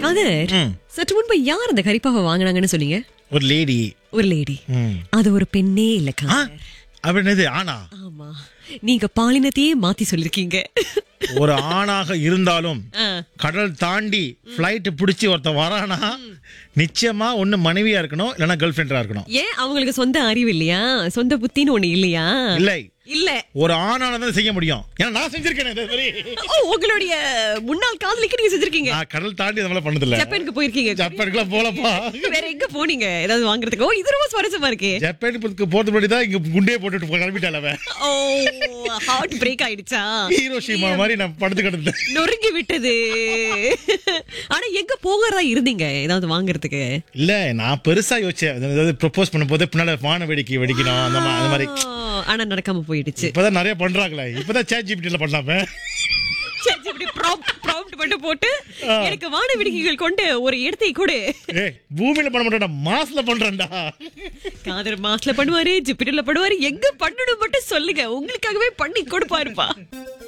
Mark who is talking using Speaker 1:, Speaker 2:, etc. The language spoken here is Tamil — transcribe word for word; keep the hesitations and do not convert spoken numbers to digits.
Speaker 1: காதர்,
Speaker 2: ம்.
Speaker 1: சற்று முன்பு யார் அந்த கரிப்பாவை வாங்கினாங்கன்னு சொன்னீங்க?
Speaker 2: ஒரு லேடி.
Speaker 1: ஒரு லேடி.
Speaker 2: ம்.
Speaker 1: அது ஒரு பெண்ணே இல்ல
Speaker 2: ஆ,
Speaker 1: காதர்.
Speaker 2: அப்படி என்னது ஆனா?
Speaker 1: ஆமா, நீங்க பாலினத்தையே மாத்தி சொல்லிருக்கீங்க.
Speaker 2: ஒரு ஆணாக இருந்தாலும்
Speaker 1: ஆ.
Speaker 2: கடல் தாண்டி பிளைட் பிடிச்சி ஒருத்தன் வரானா நிச்சயமா ஒண்ணு மனைவியா இருக்கணும், இல்லைன்னா கேர்ள் ஃபிரெண்டா இருக்கணும்.
Speaker 1: ஏன் அவங்களுக்கு சொந்த அறிவு இல்லையா? சொந்த புத்தின்னு ஒண்ணு இல்லையா?
Speaker 2: இல்லை,
Speaker 1: இல்ல.
Speaker 2: ஒரு ஆணால தான் செய்ய முடியும். ஏன்னா நான் செஞ்சிருக்கேன் இது சரி.
Speaker 1: ஓ, உங்களுடைய முன்னாள் காதலிக்கு நீங்க செஞ்சிருக்கீங்க.
Speaker 2: நான் கடல் தாண்டி அதெல்லாம் பண்ணது இல்ல.
Speaker 1: ஜப்பானுக்கு போயிருக்கீங்க.
Speaker 2: ஜப்பானுக்குலாம் போலப்பா.
Speaker 1: வேற எங்க போனீங்க ஏதாவது வாங்குறதுக்கு? ஓ, இது ரொம்ப சுவாரஸ்யமா இருக்கே.
Speaker 2: ஜப்பானுக்கு போறது முன்னாடி தான் இங்க குண்டே போட்டுட்டு போ- கிளம்பிட்டாள் அவன்.
Speaker 1: ஓ, ஹார்ட் பிரேக் ஆயிடுச்சா?
Speaker 2: ஹீரோஷிமா மாதிரி நான் படுத்து கிடந்தேன்.
Speaker 1: நொறுங்கி விட்டது. ஆனா எங்க போகிறதா இருந்தீங்க ஏதாவது வாங்குறதுக்கு?
Speaker 2: இல்ல, நான் பெருசா யோசிச்சேன். அதாவது ப்ரொபோஸ் பண்ணும்போது பின்னால வான வேடிக்கை வெடிக்கணும் அந்த மா- அந்த மாதிரி.
Speaker 1: ஆ, ஆனா நடக்காம போயிடுச்சு.
Speaker 2: இப்பதான் நிறைய பண்றாங்களே. இப்பதான் சேட் ஜிபிடில பண்ணலாமே.
Speaker 1: சரி, இப்படி ப்ராம்ப்ட் ப்ராம்ப்ட் மட்டும் போட்டு எனக்கு வான வெடிக்கைகள் கொண்டு ஒரு இடத்தை கொடு.
Speaker 2: ஏய், பூமியில பண்ண மாட்டேன்டா, மாஸ்ல பண்றேன்டா.
Speaker 1: காதர் மாஸ்ல பண்ணுவாரு, ஜிபிட்டர்ல பண்ணுவாரு. எங்க பண்ணணும் மட்டும் சொல்லுங்க, உங்களுக்காகவே பண்ணி கொடுப்பாருப்பா.